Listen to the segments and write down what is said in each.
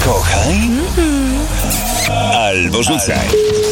Kochaj albo rzucaj.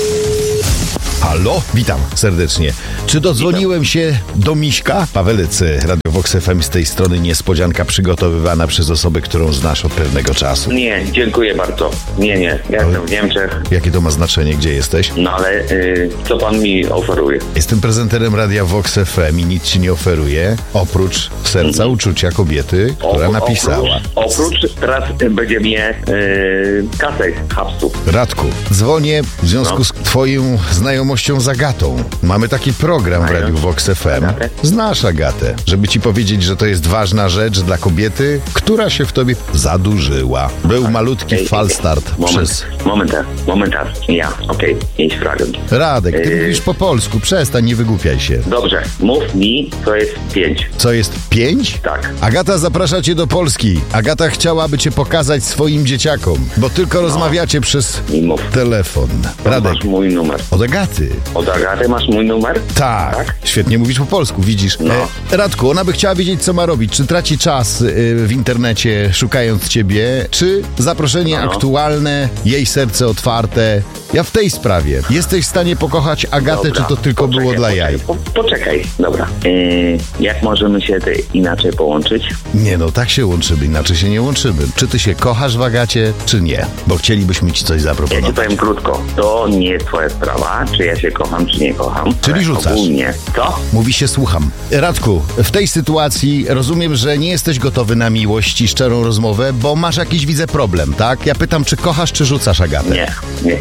Halo, witam serdecznie. Czy dodzwoniłem się do Miśka? Pawelec, Radio Vox FM, z tej strony niespodzianka przygotowywana przez osobę, którą znasz od pewnego czasu. Nie, dziękuję bardzo. Nie, ja jestem w Niemczech. Jakie to ma znaczenie, gdzie jesteś? No ale co pan mi oferuje? Jestem prezenterem Radia Vox FM i nic ci nie oferuję, oprócz serca uczucia kobiety, która napisała. Oprócz teraz będzie mnie kasę hapsu. Radku, dzwonię w związku z twoją znajomością z Agatą. Mamy taki program w Radiu Vox FM. Znasz Agatę, żeby ci powiedzieć, że to jest ważna rzecz dla kobiety, która się w tobie zadłużyła. Był malutki falstart przez... Momentar. Ja, okej, idź fragę. Radek, ty mówisz po polsku, przestań, nie wygłupiaj się. Dobrze, mów mi, co jest 5. Co jest 5? Tak. Agata zaprasza cię do Polski. Agata chciałaby cię pokazać swoim dzieciakom, bo tylko rozmawiacie przez telefon. Radek, Masz mój numer. od Agaty. Od Agaty masz mój numer? Tak, świetnie mówisz po polsku, widzisz. No. Radku, ona by chciała wiedzieć, co ma robić. Czy traci czas w internecie szukając ciebie, czy zaproszenie aktualne, jej serce otwarte. Ja w tej sprawie. Jesteś w stanie pokochać Agatę, Dobra, czy to tylko było dla jaj? Poczekaj, dobra. Jak możemy się inaczej połączyć? Nie no, tak się łączymy, inaczej się nie łączymy. Czy ty się kochasz w Agacie, czy nie? Bo chcielibyśmy ci coś Ja zaproponować. ci powiem krótko. To nie jest twoja sprawa, czy ja się kocham, czy nie kocham. Czyli Ale rzucasz. Ogólnie. Co? Mówi się słucham. Radku, w tej sytuacji rozumiem, że nie jesteś gotowy na miłość i szczerą rozmowę, bo masz jakiś, widzę, problem, tak? Ja pytam, czy kochasz, czy rzucasz Agatę? Nie.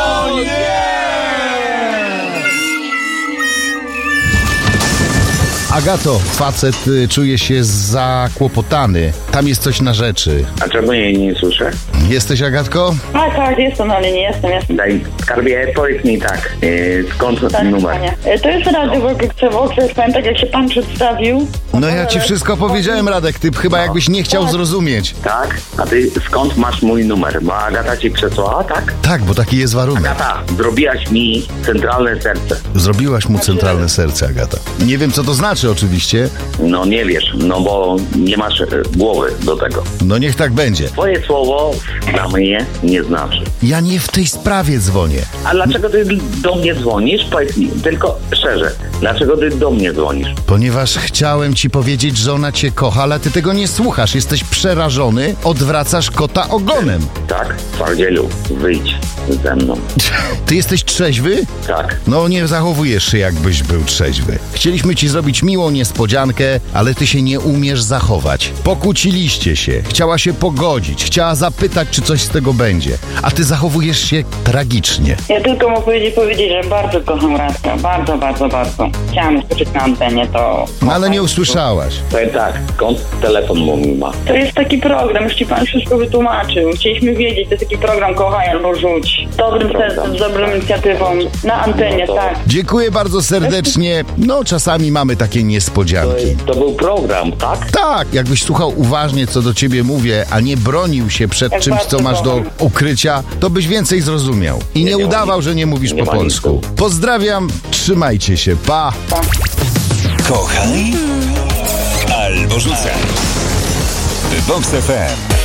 Agato, facet czuje się zakłopotany. Tam jest coś na rzeczy. A czemu jej nie słyszę? Jesteś, Agatko? Tak, jestem, ale nie jestem. Daj, skarbie, powiedz mi tak. Skąd numer? Panie. To jest Radio Vox FM, tak jak się pan przedstawił. No ja ci wszystko powiedziałem, Radek, ty chyba jakbyś nie chciał zrozumieć. Tak? A ty skąd masz mój numer? Bo Agata ci przesłała, tak? Tak, bo taki jest warunek. Agata, zrobiłaś mi centralne serce. Zrobiłaś mu centralne serce, Agata. Nie wiem, co to znaczy oczywiście. No nie wiesz, no bo nie masz głowy do tego. No niech tak będzie. Twoje słowo dla mnie nie znaczy. Ja nie w tej sprawie dzwonię. A dlaczego ty do mnie dzwonisz? Powiedz mi, tylko szczerze, dlaczego ty do mnie dzwonisz? Ponieważ chciałem ci powiedzieć, że ona cię kocha, ale ty tego nie słuchasz. Jesteś przerażony, odwracasz kota ogonem. Tak? Twardzielu, wyjdź ze mną. Ty jesteś trzeźwy? Tak. No nie zachowujesz się, jakbyś był trzeźwy. Chcieliśmy ci zrobić miłą niespodziankę, ale ty się nie umiesz zachować. Pokłóciliście się, chciała się pogodzić, chciała zapytać, czy coś z tego będzie, a ty zachowujesz się tragicznie. Ja tylko mu powiedzieć, że bardzo kocham Radka. Bardzo. Chciałam usłyszeć na antenie to. No ale nie usłyszałaś. Powiem tak, skąd telefon mój ma? To jest taki program, już ci pan wszystko wytłumaczył. Chcieliśmy wiedzieć, to jest taki program Kochaj albo Rzuć. Z dobrym sercem, z dobrą inicjatywą. Na antenie, tak. Dziękuję bardzo serdecznie. No czasami mamy takie niespodzianki. To był program, tak? Tak, jakbyś słuchał uważnie, co do ciebie mówię, a nie bronił się przed Jak czymś, co bardzo masz do kocham. ukrycia, to byś więcej zrozumiał. I nie udawał, że nie mówisz nie po ma polsku. nic. Pozdrawiam, trzymajcie się, pa! Kochaj albo rzucaj. Vox FM.